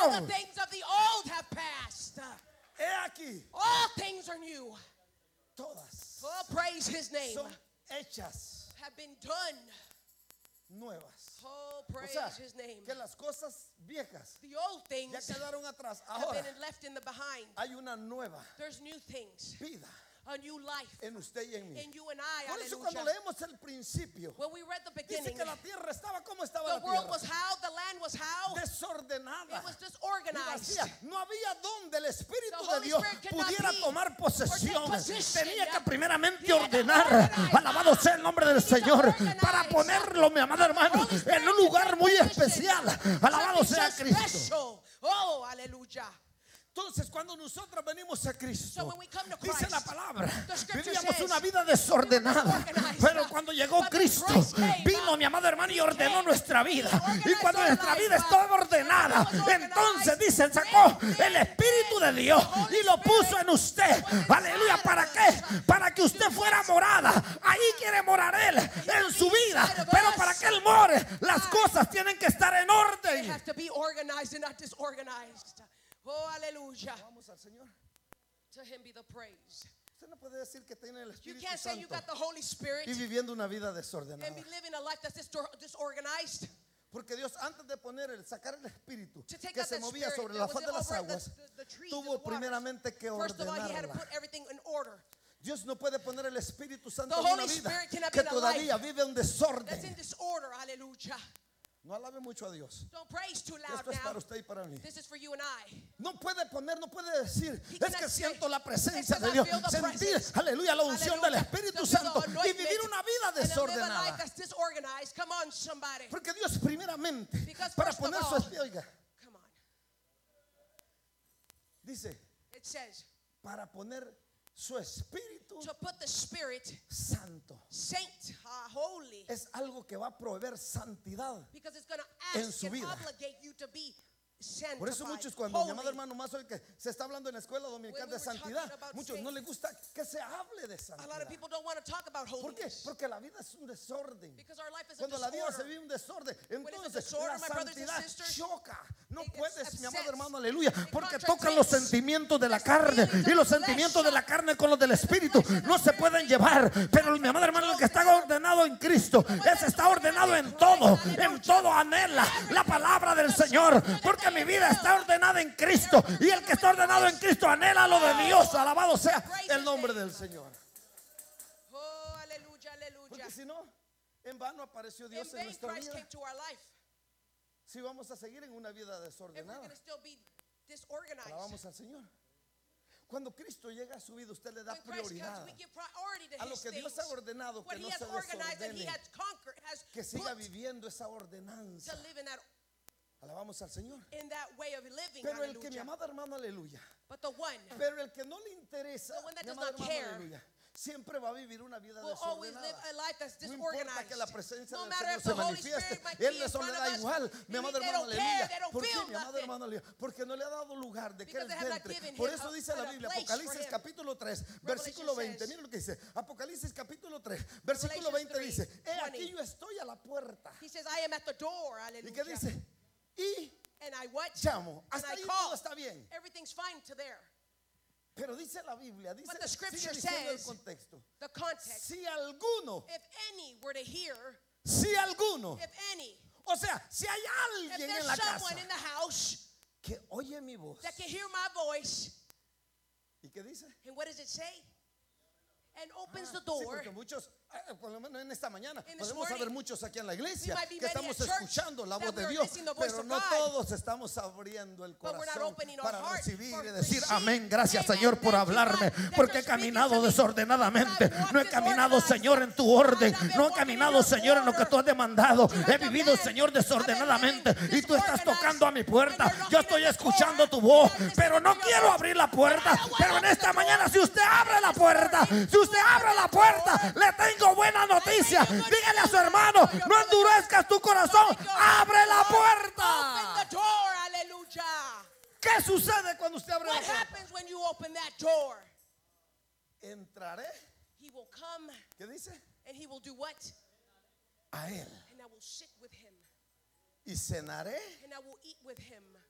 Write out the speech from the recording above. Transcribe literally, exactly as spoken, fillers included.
pasaron. the things of the old have passed. He aquí, All things are new. todas Oh, praise his name. son hechas Have been done. nuevas. Oh, O praise sea, his name. que las cosas viejas The old ya things quedaron atrás. have Ahora been left in the behind. hay una nueva There's new things, vida a new life en usted y en mí. in you and I. Por eso cuando Hallelujah. leemos el principio, When we read the dice beginning, que la tierra estaba como estaba the la world was tierra, how, the land was how. desordenada It was y disorganized. vacía. No había donde el Espíritu The de Holy Dios Spirit could not pudiera be tomar or posesión. take position. Tenía que primeramente He had to ordenar. organize. Alabado sea el nombre del He needed to Señor, organize. para ponerlo, mi amado hermano, Holy Spirit en un to lugar take muy position. especial. Alabado Something sea so Cristo. special. Oh, hallelujah. Entonces, cuando nosotros venimos a So Cristo, when we come to dice Christ, la palabra, the scripture vivíamos says, una vida desordenada, we were disorganized. pero cuando llegó But when Cristo, Christ came, vino mi amado hermano y ordenó came, nuestra vida. he organized Y cuando our nuestra life, vida estaba ordenada, was organized, entonces dice, sacó el Espíritu de Dios y lo puso en usted. Aleluya, ¿para qué? Para que usted fuera morada. Ahí quiere morar Él en su vida, pero para que Él more, las cosas tienen que estar en they orden. have to be organized and not disorganized. Oh, hallelujah. Vamos al Señor. To him be the praise. Usted no puede decir que tiene el You Espíritu can't say you Santo got the Holy Spirit y viviendo una vida desordenada. and be living a life that's distor- disorganized. Porque Dios, antes de poner el sacar el Espíritu To take que out se that movía spirit sobre that la was faz de las over the, aguas, the, the trees tuvo and the waters. primeramente que First of all, he had to ordenarla. put everything in order. Dios no puede poner el Espíritu Santo The en una Holy vida Spirit cannot que be in a todavía vive un That's in desorden. disorder. Hallelujah. No alabe mucho a Dios. Don't praise too loud Esto es para now. usted y para mí. This is for you and I. No puede poner, no puede decir, He es cannot que say, siento la presencia "It's de because I Dios, feel the sentir, presence." aleluya, la unción del Hallelujah. Espíritu To feel the Santo y anointment vivir una vida and to live a life desordenada. that's disorganized. Come on, somebody. Porque Dios primeramente, Because para first of poner su all- espíritu, oiga, Come on. dice, It says para poner su Espíritu to put the Spirit, Santo. saint, uh, holy, Es algo que va a proveer santidad. because it's going En to ask su and vida. obligate you to be sanctified. Por eso muchos cuando mi amado holy. hermano más hoy que se está hablando en la escuela dominical When we de were talking santidad, about muchos no les gusta que se hable de A lot santidad. of people don't want to talk about ¿Por qué? holiness Porque la vida es un desorden. because our life is a Cuando la vida se disorder. vive un desorden, it's a entonces disorder, la my brothers and santidad sisters, choca. No it gets puedes, mi amado upset. hermano, aleluya, It porque contradicts tocan los sentimientos de la carne feelings y of los the sentimientos de flesh. la carne con los del espíritu flesh and the no se spirit pueden llevar. Pero mi amado hermano, el que está ordenado en Cristo, ese está ordenado en todo, en todo anhela la palabra del Señor, porque mi vida está ordenada en Cristo y el que está ordenado en Cristo anhela lo de Dios. Alabado sea el nombre del Señor. Oh, aleluya, aleluya. Porque si no, en vano apareció In Dios en vain nuestra Christ vida. came to our life. Si vamos a seguir en una vida If we're desordenada, going to still be disorganized. alabamos al Señor. Cuando Cristo llega a su vida, usted le da When Christ comes, prioridad we give priority to a lo his que Dios things. ha ordenado, What que he no has se organized and he desordene, has conquered, has que siga put viviendo esa to ordenanza. live in that, Alabamos al Señor. in that way of living. Pero el que mi Hallelujah. amado hermano, aleluya. But the one Pero el que no le interesa, The one that mi does amado not hermano, care aleluya, siempre va a vivir una vida will always live desordenada. a life that's No importa disorganized. que la presencia No del matter Señor if se the Holy manifieste, Spirit might be Él in les front le of da us. igual, mi They amado don't hermano, care, aleluya. they don't ¿Por qué, feel mi amado nothing. hermano, aleluya? Porque no le ha dado lugar de que Because Él they have not entre. given Por him eso a- dice la a Biblia, place for Apocalipsis him. capítulo tres, Revelation versículo veinte. says- Mira lo que dice. Apocalipsis capítulo tres, versículo Revelations veinte three, dice, he aquí twenty. yo estoy a la puerta. He says, I am at the door. ¿Y Hallelujah. qué dice? Y And I what? llamo. And Hasta I ahí call. todo está bien. Everything's fine to there. Pero dice la Biblia, dice, But the sigue scripture diciendo el says- contexto. The context. Si alguno, If any were to hear, si alguno, if any, o sea, si hay if alguien en there's la someone casa in the house que oye mi voz, that can hear my voice, ¿y qué dice? and what does it say? And opens the Sí, door. porque muchos, eh, por lo menos en esta mañana, In this podemos morning, haber muchos aquí en la iglesia we might be que many estamos at church escuchando la that voz we de are Dios, listening the voice pero of no God. todos estamos abriendo el But we're not corazón opening our para heart recibir for y decir receive. amén, gracias Amen. Señor por Thank you, hablarme, God, that porque he you're speaking caminado to me. desordenadamente, I've walked no he caminado disorganized. Señor en tu orden, I've been no he walking in caminado your Señor en lo que order. tú has demandado, You he have vivido demanded. Señor I've been desordenadamente living y tú estás disorganized. tocando a mi puerta, And you're yo knocking estoy at the door. escuchando tu voz, I'm listening pero no to your quiero voice. abrir la puerta, But I don't wanna pero en open esta the door. mañana si usted abre la puerta, si usted abre la puerta, le tengo buena noticia. Dígale a su hermano, no endurezcas tu corazón, abre la Open puerta. the door. Hallelujah. ¿Qué sucede cuando usted abre la What puerta? happens when you open that door? Entraré, He will come ¿qué dice? and he will do what? A él And I will sit with him y cenaré and I will eat with him